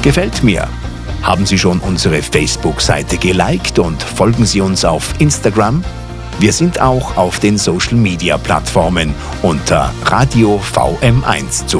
Gefällt mir? Haben Sie schon unsere Facebook-Seite geliked und folgen Sie uns auf Instagram? Wir sind auch auf den Social-Media-Plattformen unter Radio VM1 zu